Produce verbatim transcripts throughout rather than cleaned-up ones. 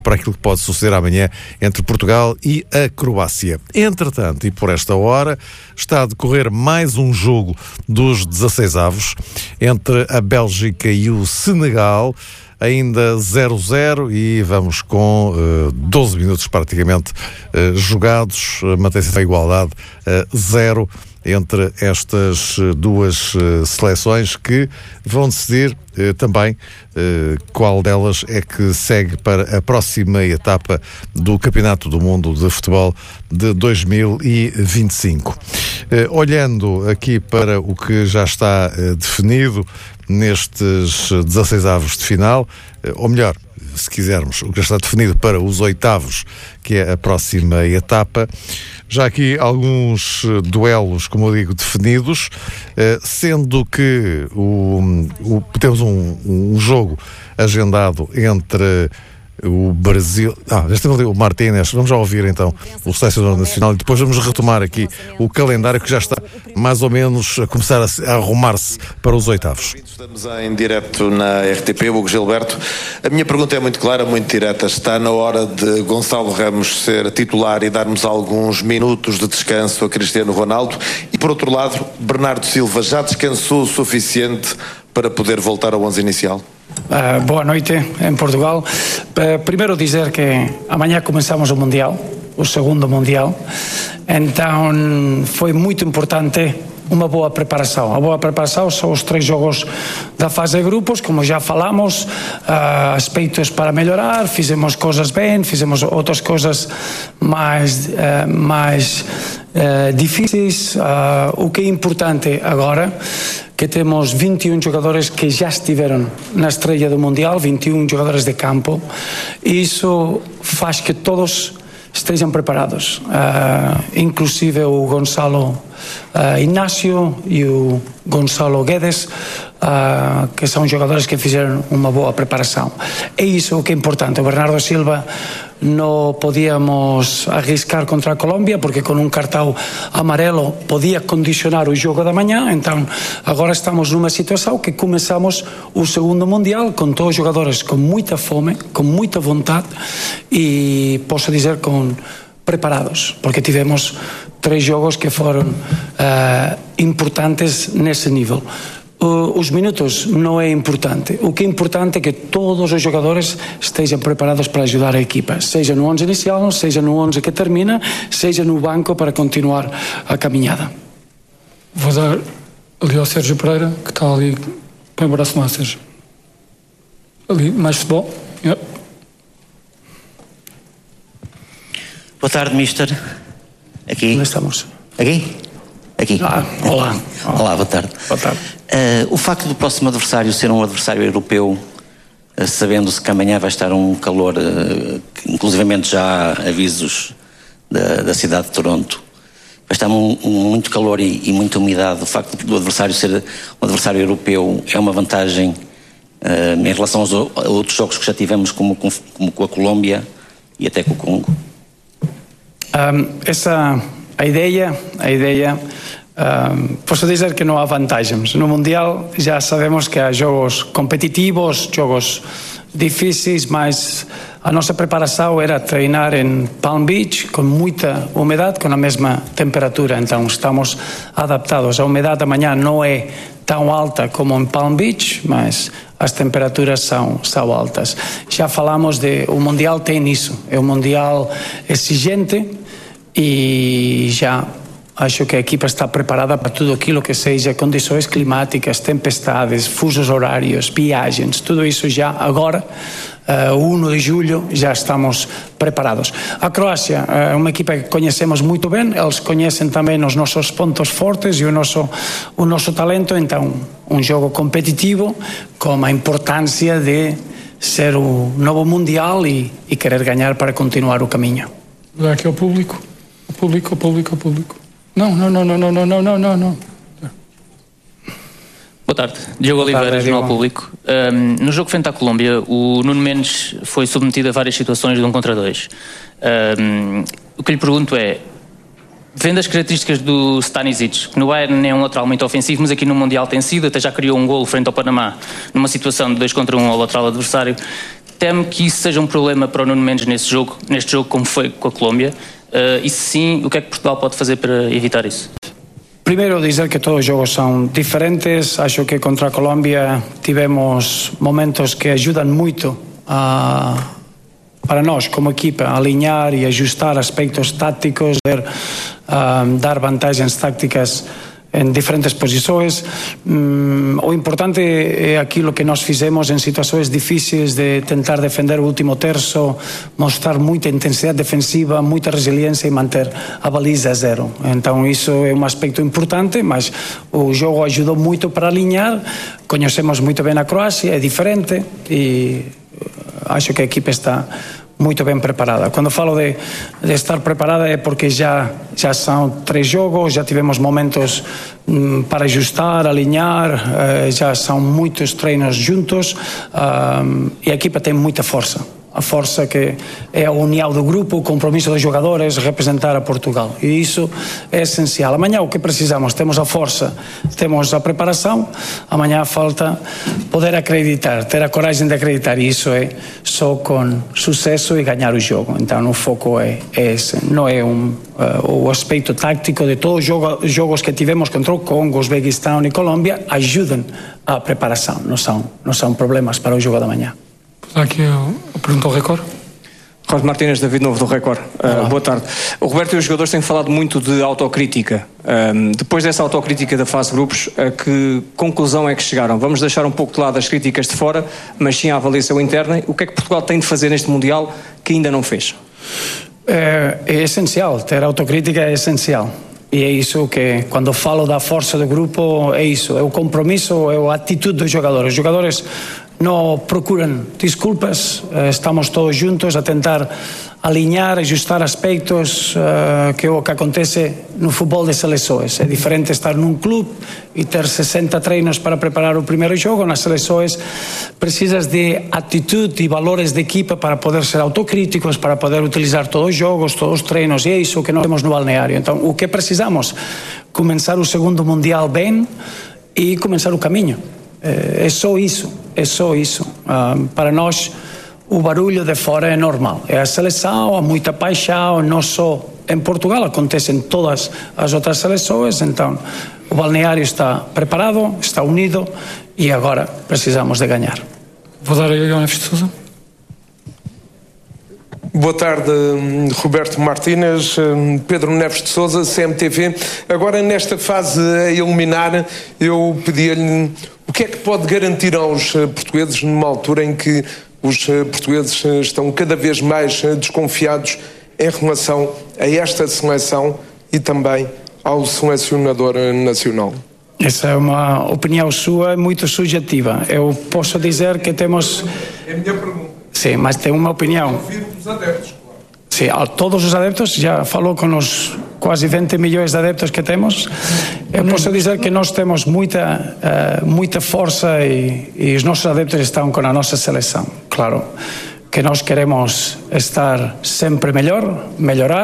para aquilo que pode suceder amanhã entre Portugal e a Croácia. Entretanto, e por esta hora, está a decorrer mais um jogo dos dezasseis avos entre a Bélgica e o Senegal, ainda zero a zero, e vamos com uh, doze minutos praticamente uh, jogados, uh, mantém-se a igualdade uh, zero entre estas duas uh, seleções, que vão decidir uh, também uh, qual delas é que segue para a próxima etapa do Campeonato do Mundo de Futebol de dois mil e vinte e cinco. Uh, olhando aqui para o que já está uh, definido nestes dezasseis avos de final, uh, ou melhor, se quisermos, o que já está definido para os oitavos, que é a próxima etapa. Já aqui alguns duelos, como eu digo, definidos, sendo que o, o, temos um, um jogo agendado entre o Brasil... Ah, já temos ali o Martínez. Vamos já ouvir então o selecionador nacional e depois vamos retomar aqui o calendário, que já está mais ou menos a começar a, a arrumar-se para os oitavos. Estamos em direto na R T P, Hugo Gilberto. A minha pergunta é muito clara, muito direta. Está na hora de Gonçalo Ramos ser titular e darmos alguns minutos de descanso a Cristiano Ronaldo? E por outro lado, Bernardo Silva já descansou o suficiente para poder voltar ao onze inicial? Uh, boa noite em Portugal. Uh, primeiro dizer que amanhã começamos o Mundial, o segundo Mundial, então foi muito importante uma boa preparação. A boa preparação são os três jogos da fase de grupos, como já falamos, uh, aspectos para melhorar, fizemos coisas bem, fizemos outras coisas mais, uh, mais uh, difíceis. Uh, o que é importante agora, que temos vinte e um jogadores que já estiveram na estreia do Mundial, vinte e um jogadores de campo, e isso faz que todos estejam preparados, uh, inclusive o Gonçalo uh, Inácio e o Gonçalo Guedes, uh, que são jogadores que fizeram uma boa preparação. É isso o que é importante. O Bernardo Silva não podíamos arriscar contra a Colômbia, porque com um cartão amarelo podia condicionar o jogo da manhã. Então agora estamos numa situação que começamos o segundo Mundial com todos os jogadores com muita fome, com muita vontade e, posso dizer, com preparados, porque tivemos três jogos que foram uh, importantes nesse nível. Uh, os minutos não é importante. O que é importante é que todos os jogadores estejam preparados para ajudar a equipa, seja no onze inicial, seja no onze que termina, seja no banco para continuar a caminhada. Vou dar ali ao Sérgio Pereira, que está ali. Põe o braço lá, Sérgio. Ali, mais futebol. Yeah. Boa tarde, mister. Aqui. Onde estamos? Aqui? Aqui. Ah, olá. Olá, boa tarde. Boa tarde. Uh, o facto do próximo adversário ser um adversário europeu, uh, sabendo-se que amanhã vai estar um calor, uh, inclusivamente já há avisos da, da cidade de Toronto, vai estar um, um, muito calor e, e muita umidade. O facto do adversário ser um adversário europeu é uma vantagem uh, em relação aos a outros jogos que já tivemos, como com, como com a Colômbia e até com o Congo. Um, essa a ideia, a ideia um, posso dizer que não há vantagens. No Mundial já sabemos que há jogos competitivos, jogos difíceis, mas a nossa preparação era treinar em Palm Beach com muita umidade, com a mesma temperatura, então estamos adaptados. A umidade amanhã não é tão alta como em Palm Beach, mas as temperaturas são, são altas. Já falamos de... O Mundial tem isso, é um Mundial exigente, e já acho que a equipa está preparada para tudo aquilo que seja condições climáticas, tempestades, fusos horários, viagens, tudo isso já agora, uh, o primeiro de julho, já estamos preparados. A Croácia é uma equipa que conhecemos muito bem, eles conhecem também os nossos pontos fortes e o nosso, o nosso talento, então um jogo competitivo com a importância de ser o novo Mundial e, e querer ganhar para continuar o caminho. Dá aqui ao público. O público, o público, o público. Não, não, não, não, não, não, não, não, não, não. Boa tarde. Diogo Oliveira, Jornal Público. Um, no jogo frente à Colômbia, o Nuno Mendes foi submetido a várias situações de um contra dois. Um, o que lhe pergunto é, vendo as características do Stanisic, que no Bayern é um lateral muito ofensivo, mas aqui no Mundial tem sido, até já criou um golo frente ao Panamá, numa situação de dois contra um ao lateral adversário, teme que isso seja um problema para o Nuno Mendes nesse jogo, neste jogo como foi com a Colômbia? Uh, e se sim, o que é que Portugal pode fazer para evitar isso? Primeiro dizer que todos os jogos são diferentes. Acho que contra a Colômbia tivemos momentos que ajudam muito a, para nós como equipa a alinhar e ajustar aspectos táticos, ver, uh, dar vantagens táticas em diferentes posições. Um, o importante é aquilo que nós fizemos em situações difíceis de tentar defender o último terço, mostrar muita intensidade defensiva, muita resiliência e manter a baliza a zero. Então isso é um aspecto importante, mas o jogo ajudou muito para alinhar. Conhecemos muito bem a Croácia, é diferente e acho que a equipa está muito bem preparada. Quando falo de, de estar preparada é porque já, já são três jogos, já tivemos momentos hum, para ajustar, alinhar, eh, já são muitos treinos juntos um, e a equipa tem muita força. A força que é a união do grupo, o compromisso dos jogadores, representar a Portugal. E isso é essencial. Amanhã o que precisamos? Temos a força, temos a preparação, amanhã falta poder acreditar, ter a coragem de acreditar. E isso é só com sucesso e ganhar o jogo. Então o foco é, é esse. Não é um, uh, o aspecto tático de todos os jogo, jogos que tivemos contra o Congo, Uzbequistão e Colômbia ajudam à preparação. Não são, não são problemas para o jogo da manhã. Aqui a pergunta ao Record. Roger Martínez, David Novo do Record. Uh, boa tarde. O Roberto e os jogadores têm falado muito de autocrítica. Um, depois dessa autocrítica da fase de grupos, a que conclusão é que chegaram? Vamos deixar um pouco de lado as críticas de fora, mas sim a avaliação interna. O que é que Portugal tem de fazer neste Mundial que ainda não fez? É, é essencial, ter autocrítica é essencial. E é isso que, quando falo da força do grupo, é isso, é o compromisso, é a atitude dos jogadores. Os jogadores não procuram desculpas, estamos todos juntos a tentar alinhar, ajustar aspectos, uh, que é o que acontece no futebol de seleções. É diferente estar num clube e ter sessenta treinos para preparar o primeiro jogo. Nas seleções precisas de atitude e valores de equipa para poder ser autocríticos, para poder utilizar todos os jogos, todos os treinos, e é isso que nós temos no balneário. Então, o que precisamos? Começar o segundo Mundial bem e começar o caminho. É só isso, é só isso. Uh, para nós, o barulho de fora é normal. É a seleção, há muita paixão, não só em Portugal, acontece em todas as outras seleções. Então, o balneário está preparado, está unido e agora precisamos de ganhar. Vou dar a Igor Neves de Sousa. Boa tarde, Roberto Martínez, Pedro Neves de Sousa, C M T V. Agora, nesta fase a eliminar, eu pedia-lhe o que é que pode garantir aos portugueses numa altura em que os portugueses estão cada vez mais desconfiados em relação a esta seleção e também ao selecionador nacional. Essa é uma opinião sua muito subjetiva. Eu posso dizer que temos... É a minha pergunta. Sim, mas tem uma opinião. Ouvir os adeptos, claro. Sim, a todos os adeptos, já falou com os quase vinte milhões de adeptos que temos. Eu posso dizer que nós temos muita, uh, muita força e, e os nossos adeptos estão com a nossa seleção. Claro que nós queremos estar sempre melhor, melhorar,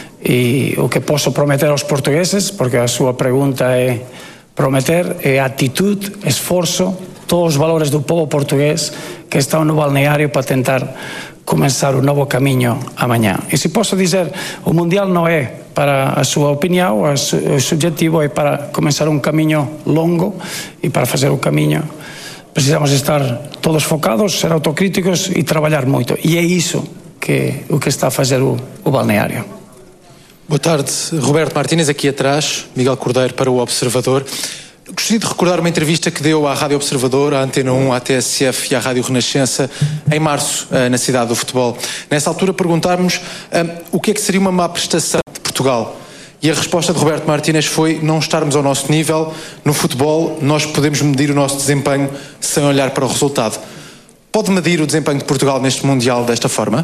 e o que posso prometer aos portugueses, porque a sua pergunta é prometer, é atitude, esforço, todos os valores do povo português que estão no balneário para tentar começar um novo caminho amanhã. E se posso dizer, o Mundial não é para a sua opinião, o subjetivo é para começar um caminho longo, e para fazer o caminho precisamos estar todos focados, ser autocríticos e trabalhar muito. E é isso que o que está a fazer o, o balneário. Boa tarde, Roberto Martínez, aqui atrás, Miguel Cordeiro para o Observador. Gostaria de recordar uma entrevista que deu à Rádio Observador, à Antena um, à T S F e à Rádio Renascença em março, na cidade do futebol. Nessa altura perguntámos um, o que é que seria uma má prestação de Portugal. E a resposta de Roberto Martínez foi não estarmos ao nosso nível. No futebol nós podemos medir o nosso desempenho sem olhar para o resultado. Pode medir o desempenho de Portugal neste Mundial desta forma?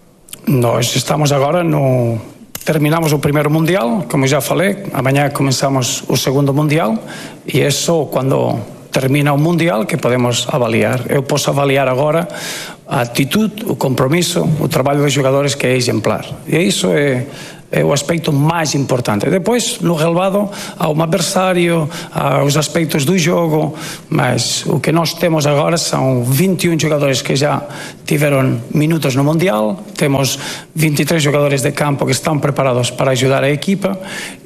Nós estamos agora no... Terminamos o primeiro Mundial, como já falei, amanhã começamos o segundo Mundial, e é só quando termina o Mundial que podemos avaliar. Eu posso avaliar agora a atitude, o compromisso, o trabalho dos jogadores, que é exemplar. E isso é, é o aspecto máis importante. Depois, no relevado, há um adversário, há os aspectos do jogo, mas o que nós temos agora são vinte e um jogadores que já tiveron minutos no Mundial, temos vinte e três jogadores de campo que están preparados para ajudar a equipa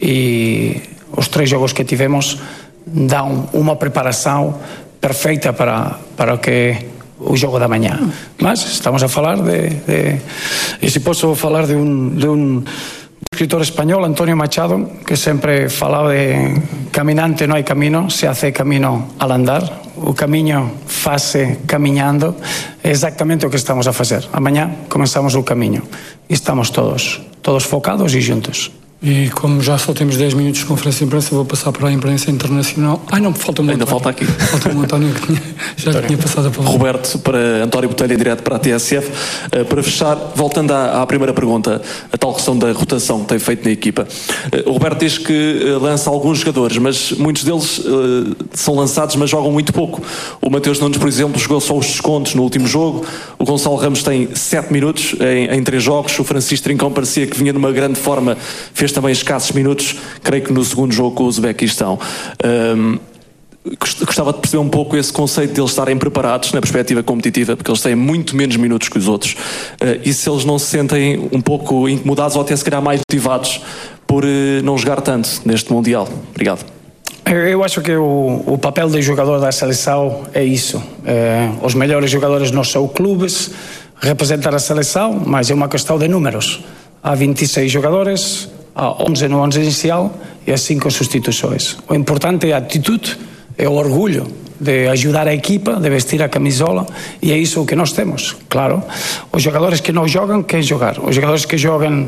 e os três jogos que tivemos dão uma preparação perfeita para, para o que o jogo da manhã. Mas estamos a falar de... de e se posso falar de um, de um escritor español, Antonio Machado, que sempre falaba de caminante no hai camino, se hace camino al andar. O camiño fase camiñando, é exactamente o que estamos a fazer. Amanhã comenzamos o camiño e estamos todos, todos focados e juntos. E como já só temos dez minutos de conferência de imprensa, vou passar para a imprensa internacional. Ai não, falta um Ainda falta aqui. Falta um António que tinha, já António. tinha passado a palavra. Roberto, para António Botelho, em direto para a T S F. Uh, para fechar, voltando à, à primeira pergunta, a tal questão da rotação que tem feito na equipa. Uh, o Roberto diz que uh, lança alguns jogadores, mas muitos deles uh, são lançados, mas jogam muito pouco. O Mateus Nunes, por exemplo, jogou só os descontos no último jogo. O Gonçalo Ramos tem sete minutos em, em três jogos. O Francisco Trincão parecia que vinha numa grande forma, fez também escassos minutos, creio que no segundo jogo com o Uzbequistão. Um, gostava de perceber um pouco esse conceito de eles estarem preparados na perspectiva competitiva, porque eles têm muito menos minutos que os outros, uh, e se eles não se sentem um pouco incomodados ou até se calhar mais motivados por uh, não jogar tanto neste Mundial. Obrigado. Eu acho que o, o papel do jogador da seleção é isso. É, os melhores jogadores não são clubes, representar a seleção, mas é uma questão de números. Há vinte e seis jogadores, há onze no onze inicial e há cinco substituições. O importante é a atitude, é o orgulho de ajudar a equipa, de vestir a camisola, e é isso que nós temos. Claro, os jogadores que não jogam, querem jogar. Os jogadores que jogam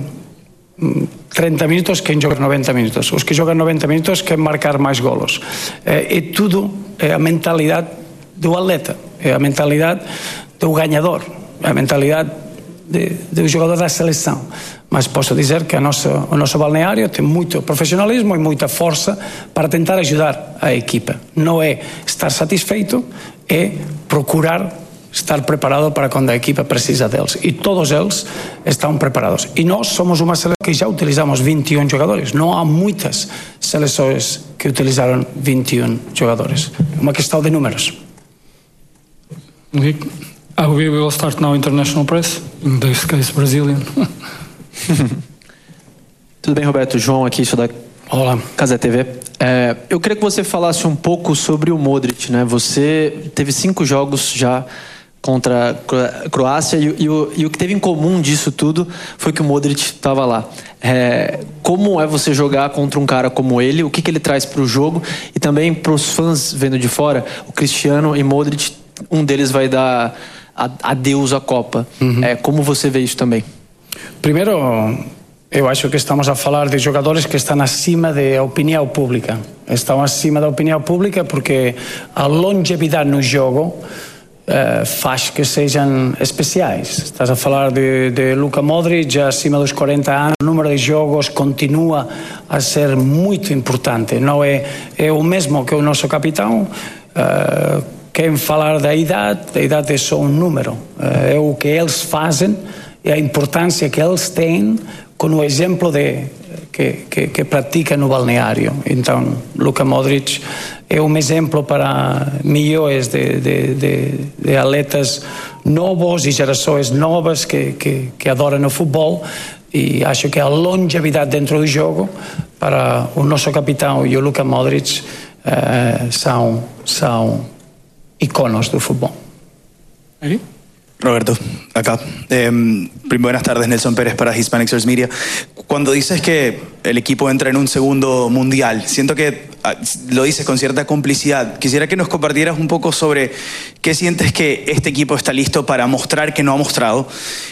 trinta minutos, querem jogar noventa minutos. Os que jogam noventa minutos, querem marcar mais golos. É, é tudo é a mentalidade do atleta, é a mentalidade do ganhador, é a mentalidade de, do jogador da seleção. Mas posso dizer que a nossa, o nosso balneário tem muito profissionalismo e muita força para tentar ajudar a equipa. Não é estar satisfeito, é procurar estar preparado para quando a equipa precisa deles. E todos eles estão preparados. E nós somos uma seleção que já utilizamos vinte e um jogadores. Não há muitas seleções que utilizaram vinte e um jogadores. É uma questão de números. I will start now international press, in this case Brazilian. Tudo bem, Roberto? João aqui, sou da Olá. Casa T V. É, eu queria que você falasse um pouco sobre o Modric, né? Você teve cinco jogos já contra a Croácia e, e, o, e o que teve em comum disso tudo foi que o Modric estava lá. É, como é você jogar contra um cara como ele? O que, que ele traz para o jogo? E também para os fãs vendo de fora, o Cristiano e Modric, um deles vai dar adeus à Copa. Uhum. É, como você vê isso também? Primeiro, eu acho que estamos a falar de jogadores que estão acima da opinião pública. Estão acima da opinião pública porque a longevidade no jogo uh, faz que sejam especiais. Estás a falar de, de Luka Modric, acima dos quarenta anos, o número de jogos continua a ser muito importante. Não é, é o mesmo que o nosso capitão. Uh, quem falar da idade, a idade é só um número. Uh, é o que eles fazem, e a importância que eles têm com o exemplo de, que, que, que pratica no balneário. Então, Luka Modric é um exemplo para milhões de, de, de, de atletas novos e gerações novas que, que, que adoram o futebol, e acho que a longevidade dentro do jogo para o nosso capitão e o Luka Modric uh, são, são iconos do futebol. Aí? Roberto, acá. Eh, buenas tardes, Nelson Pérez para Hispanic Source Media. Cuando dices que el equipo entra en un segundo mundial, siento que lo dices con cierta complicidad. Quisiera que nos compartieras un poco sobre qué sientes que este equipo está listo para mostrar que no ha mostrado,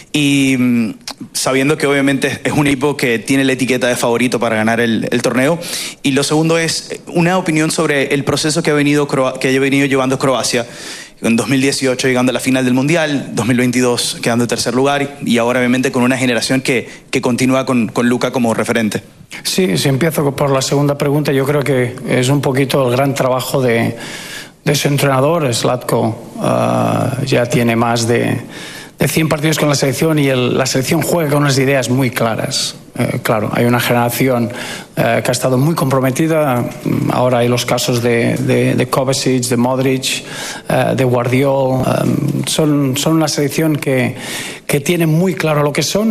y sabiendo que obviamente es un equipo que tiene la etiqueta de favorito para ganar el, el torneo. Y lo segundo es una opinión sobre el proceso que ha venido, que ha venido llevando Croacia. En dos mil dieciocho llegando a la final del Mundial, dos mil veintidós quedando en tercer lugar, y ahora obviamente con una generación que, que continúa con, con Luka como referente. Sí, si empiezo por la segunda pregunta, yo creo que es un poquito el gran trabajo de, de su entrenador. Zlatko uh, ya tiene más de, de cien partidos con la selección, y el, la selección juega con unas ideas muy claras. Eh, claro, hay una generación eh, que ha estado muy comprometida. Ahora hay los casos de, de, de Kovacic, de Modric, eh, de Guardiol. Eh, son, son una selección que, que tiene muy claro lo que son